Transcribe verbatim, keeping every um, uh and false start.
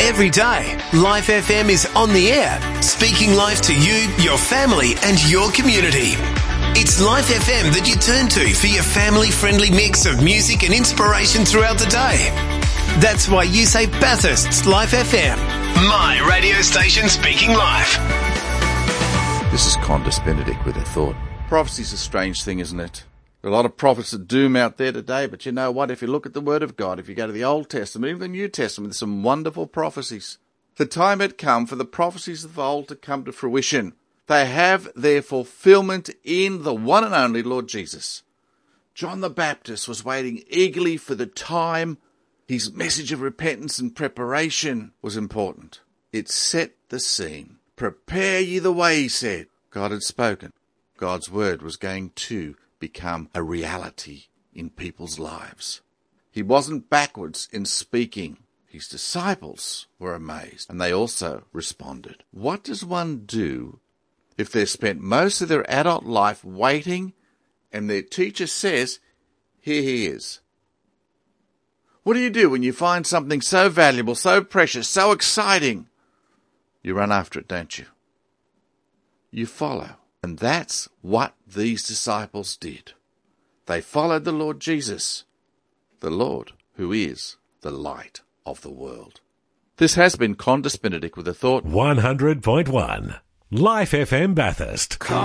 Every day, Life F M is on the air, speaking life to you, your family and your community. It's Life F M that you turn to for your family-friendly mix of music and inspiration throughout the day. That's why you say Bathurst's Life F M, my radio station speaking life. This is Qantas Benedict with a thought. Prophecy's a strange thing, isn't it? There are a lot of prophets of doom out there today, but you know what? If you look at the Word of God, if you go to the Old Testament, even the New Testament, there's some wonderful prophecies. The time had come for the prophecies of old to come to fruition. They have their fulfillment in the one and only Lord Jesus. John the Baptist was waiting eagerly for the time. His message of repentance and preparation was important. It set the scene. Prepare ye the way, he said. God had spoken. God's word was going to become a reality in people's lives. He wasn't backwards in speaking. His disciples were amazed, and they also responded. What does one do if they've spent most of their adult life waiting and their teacher says, here he is? What do you do when you find something so valuable, so precious, so exciting? You run after it, don't you? You follow. And that's what these disciples did. They followed the Lord Jesus, the Lord who is the light of the world. This has been Qantas Benedict with a thought. one hundred point one Life F M Bathurst.